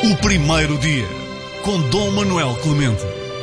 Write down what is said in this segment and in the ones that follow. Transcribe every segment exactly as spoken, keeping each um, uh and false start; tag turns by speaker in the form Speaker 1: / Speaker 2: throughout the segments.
Speaker 1: O primeiro dia, com Dom Manuel Clemente.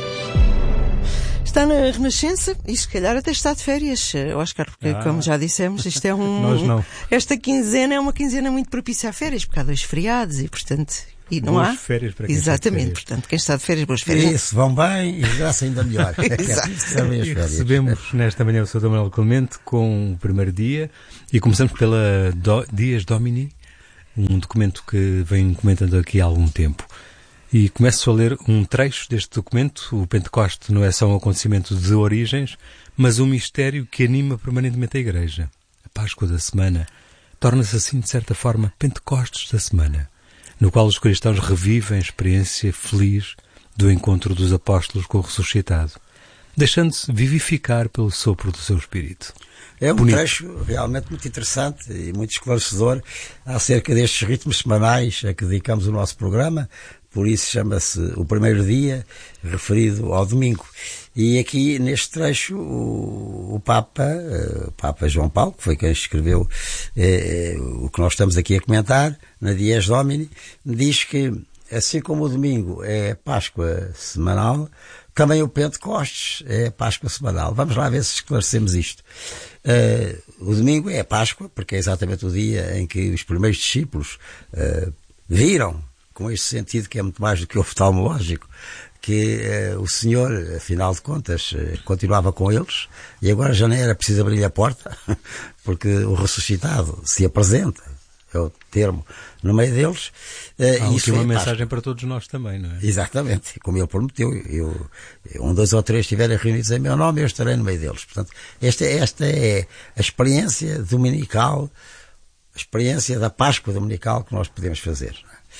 Speaker 2: Está na Renascença e se calhar até está de férias, Oscar, porque ah. como já dissemos, isto é um...
Speaker 3: Nós não.
Speaker 2: Esta quinzena é uma quinzena muito propícia a férias, porque há dois feriados e, portanto... E não
Speaker 3: boas
Speaker 2: há?
Speaker 3: Férias para quem
Speaker 2: Exatamente,
Speaker 3: está de férias.
Speaker 2: portanto, quem está de férias, boas férias.
Speaker 4: Isso, vão bem e graça ainda melhor.
Speaker 2: Exato.
Speaker 3: E recebemos nesta manhã o senhor Dom Manuel Clemente com o primeiro dia e começamos pela Do... Dias Domini, um documento que vem comentando aqui há algum tempo. E começo a ler um trecho deste documento. O Pentecoste não é só um acontecimento de origens, mas um mistério que anima permanentemente a Igreja. A Páscoa da semana torna-se assim, de certa forma, Pentecostes da semana, no qual os cristãos revivem a experiência feliz do encontro dos apóstolos com o ressuscitado, deixando-se vivificar pelo sopro do seu Espírito.
Speaker 4: É um
Speaker 3: Bonito.
Speaker 4: trecho realmente muito interessante e muito esclarecedor acerca destes ritmos semanais a que dedicamos o nosso programa. Por isso chama-se o primeiro dia, referido ao domingo. E aqui, neste trecho, o, o Papa, o Papa João Paulo, que foi quem escreveu eh, o que nós estamos aqui a comentar, na Dies Domini, diz que, assim como o domingo é Páscoa semanal, também o Pentecostes é Páscoa semanal. Vamos lá ver se esclarecemos isto. Uh, o domingo é Páscoa, porque é exatamente o dia em que os primeiros discípulos uh, viram, com este sentido que é muito mais do que oftalmológico, que uh, o Senhor, afinal de contas, uh, continuava com eles e agora já nem era preciso abrir a porta, porque o ressuscitado se apresenta, é o termo, no meio deles.
Speaker 3: Uh, Há
Speaker 4: isso
Speaker 3: aqui uma
Speaker 4: é
Speaker 3: mensagem para todos nós também, não é?
Speaker 4: Exatamente, como ele prometeu, eu, um, dois ou três estiverem reunidos em meu nome, eu estarei no meio deles. Portanto, esta, esta é a experiência dominical, a experiência da Páscoa dominical que nós podemos fazer.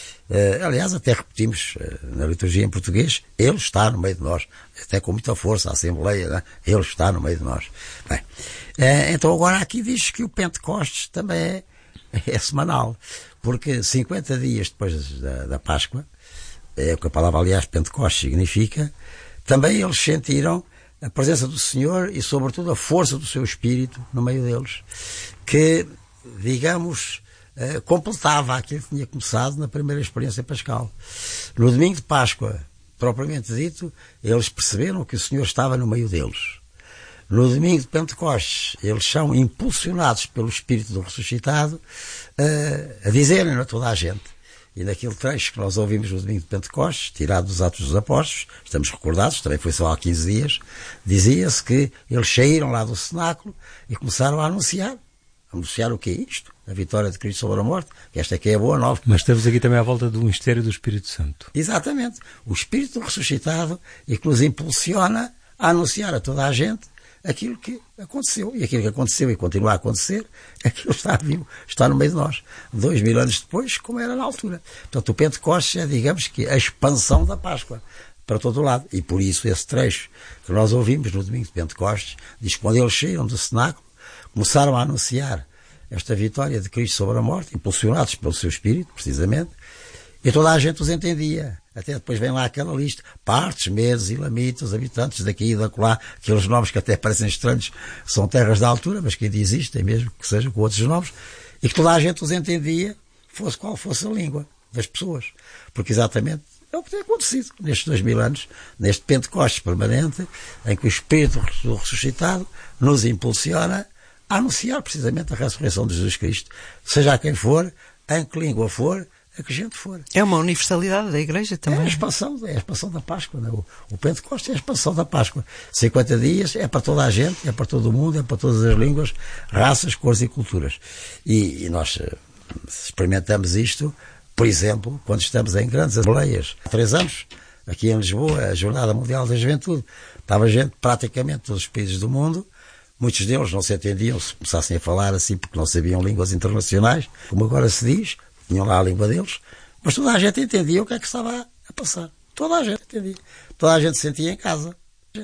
Speaker 4: Uh, aliás, até repetimos uh, na liturgia em português, Ele está no meio de nós, até com muita força, a Assembleia, né? Ele está no meio de nós. Bem, uh, então agora aqui diz que o Pentecostes também é, é semanal, porque cinquenta dias depois da, da Páscoa, é o que a palavra, aliás, Pentecostes significa, também eles sentiram a presença do Senhor e, sobretudo, a força do seu Espírito no meio deles, que, digamos, Uh, completava aquilo que tinha começado na primeira experiência pascal. No domingo de Páscoa, propriamente dito, eles perceberam que o Senhor estava no meio deles. No domingo de Pentecostes, eles são impulsionados pelo Espírito do ressuscitado uh, a dizerem a toda a gente. E naquele trecho que nós ouvimos no domingo de Pentecostes, tirado dos Atos dos Apóstolos, estamos recordados, também foi só há quinze dias, dizia-se que eles saíram lá do cenáculo e começaram a anunciar. Anunciar o que é isto? A vitória de Cristo sobre a morte. Esta aqui é a boa nova.
Speaker 3: Mas estamos aqui também à volta do mistério do Espírito Santo.
Speaker 4: Exatamente. O Espírito ressuscitado e que nos impulsiona a anunciar a toda a gente aquilo que aconteceu. E aquilo que aconteceu e continua a acontecer, aquilo está vivo, está no meio de nós. Dois mil anos depois, como era na altura. Portanto, o Pentecostes é, digamos que, a expansão da Páscoa para todo o lado. E por isso esse trecho que nós ouvimos no domingo de Pentecostes diz que quando eles saíram do cenáculo, começaram a anunciar esta vitória de Cristo sobre a morte, impulsionados pelo seu Espírito, precisamente, e toda a gente os entendia. Até depois vem lá aquela lista, partes, medos, ilamitas, habitantes daqui e dacolá, aqueles nomes que até parecem estranhos, são terras da altura, mas que ainda existem, mesmo que sejam com outros nomes, e que toda a gente os entendia, fosse qual fosse a língua das pessoas. Porque exatamente é o que tem acontecido nestes dois mil anos, neste Pentecostes permanente, em que o Espírito do ressuscitado nos impulsiona a anunciar precisamente a ressurreição de Jesus Cristo, seja a quem for, em que língua for, a que gente for.
Speaker 2: É uma universalidade da Igreja também.
Speaker 4: É a expansão, é a expansão da Páscoa. Não é? O, o Pentecostes é a expansão da Páscoa. cinquenta dias é para toda a gente, é para todo o mundo, é para todas as línguas, raças, cores e culturas. E, e nós uh, experimentamos isto, por exemplo, quando estamos em grandes assembleias. Há três anos, aqui em Lisboa, a Jornada Mundial da Juventude, estava gente praticamente de todos os países do mundo. Muitos deles não se entendiam se começassem a falar assim porque não sabiam línguas internacionais, como agora se diz, tinham lá a língua deles, mas toda a gente entendia o que é que estava a passar. Toda a gente entendia. Toda a gente se sentia em casa.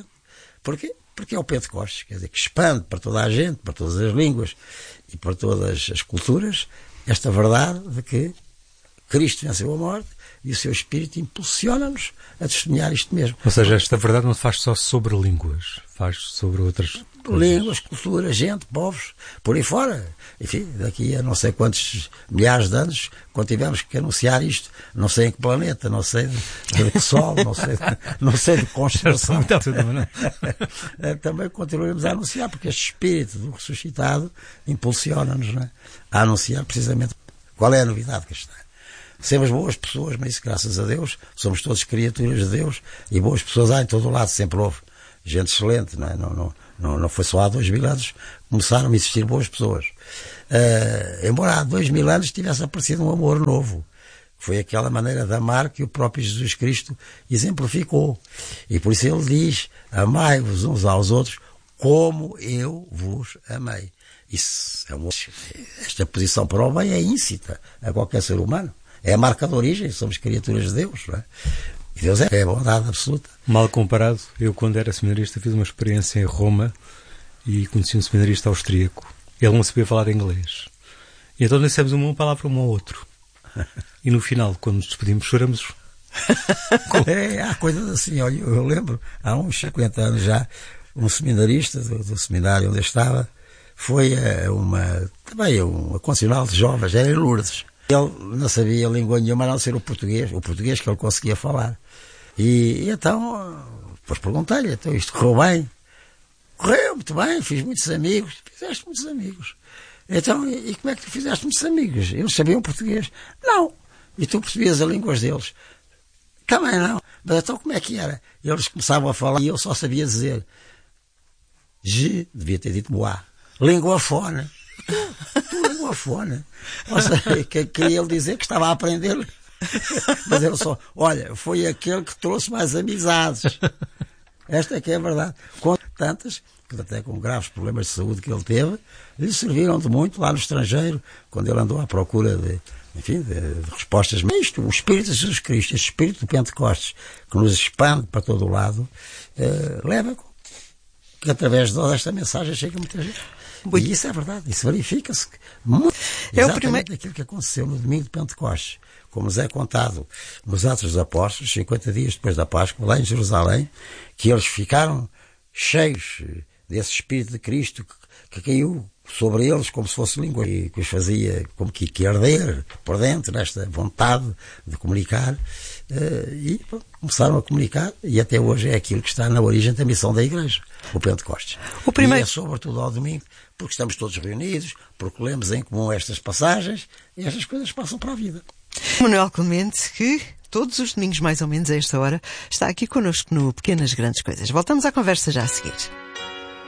Speaker 4: Porquê? Porque é o Pentecostes, quer dizer, que expande para toda a gente, para todas as línguas e para todas as culturas, esta verdade de que Cristo venceu a morte e o seu Espírito impulsiona-nos a testemunhar isto mesmo.
Speaker 3: Ou seja, esta verdade não se faz só sobre línguas, faz sobre outras
Speaker 4: línguas, cultura, gente, povos, por aí fora. Enfim, daqui a não sei quantos milhares de anos, quando tivermos que anunciar isto, não sei em que planeta, não sei de, de que sol, não sei, não sei de constelação. Também continuaremos a anunciar, porque este espírito do ressuscitado impulsiona-nos, não é? A anunciar precisamente qual é a novidade que está. Sermos boas pessoas, mas isso, graças a Deus, somos todos criaturas de Deus, e boas pessoas há em todo o lado, sempre houve gente excelente, não é? Não, não, não, não foi só há dois mil anos que começaram a existir boas pessoas. Uh, embora há dois mil anos tivesse aparecido um amor novo. Foi aquela maneira de amar que o próprio Jesus Cristo exemplificou. E por isso ele diz, amai-vos uns aos outros como eu vos amei. Isso é uma, esta posição para o bem é íncita a qualquer ser humano. É a marca de origem, somos criaturas de Deus, não é? E Deus é, é a bondade absoluta.
Speaker 3: Mal comparado, eu quando era seminarista fiz uma experiência em Roma e conheci um seminarista austríaco. Ele não sabia falar inglês. E então dissemos uma palavra um ao outro. E no final, quando nos despedimos, choramos.
Speaker 4: É, há coisas assim, olha, eu lembro, há uns cinquenta anos já, um seminarista do, do seminário onde eu estava, foi a uma, também um aconselhado de jovens, era em Lourdes. Ele não sabia língua nenhuma a não ser o português, o português que ele conseguia falar. E, e então, depois perguntei-lhe, então isto correu bem? Correu muito bem, fiz muitos amigos. Fizeste muitos amigos. Então, e, e como é que tu fizeste muitos amigos? Eles sabiam português? Não. E tu percebias as línguas deles? Também não. Mas então como é que era? Eles começavam a falar e eu só sabia dizer je, devia ter dito moi. Linguafone. Tu, linguafone. Ou seja, que, queria ele dizer que estava a aprender. Mas ele só, olha, foi aquele que trouxe mais amizades. Esta é que é a verdade. Com tantas, que até com graves problemas de saúde que ele teve, lhe serviram de muito lá no estrangeiro, quando ele andou à procura de, enfim, de, de respostas. Mas isto, o Espírito de Jesus Cristo, este Espírito de Pentecostes, que nos expande para todo o lado, eh, leva que através de toda esta mensagem chega muita gente. Muito. E isso é verdade, isso verifica-se. Muito, é exatamente o primeiro... aquilo que aconteceu no domingo de Pentecostes, como nos é contado nos Atos dos Apóstolos, cinquenta dias depois da Páscoa, lá em Jerusalém, que eles ficaram cheios desse Espírito de Cristo que, que caiu sobre eles como se fosse língua e que os fazia como que, que arder por dentro nesta vontade de comunicar, uh, e pô, começaram a comunicar, e até hoje é aquilo que está na origem da missão da Igreja, o Pentecostes. O primeiro... E é sobretudo ao domingo, porque estamos todos reunidos, porque lemos em comum estas passagens, e estas coisas passam para a vida.
Speaker 2: Manuel Clemente, que todos os domingos mais ou menos a esta hora está aqui connosco no Pequenas Grandes Coisas. Voltamos à conversa já a seguir.